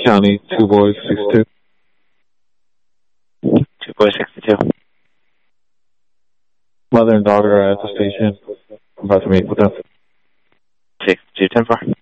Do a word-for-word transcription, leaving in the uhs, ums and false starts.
County, two boys, sixty-two. Two boys, sixty-two. Mother and daughter are at the station. I'm about to meet with them. sixty-two, ten four.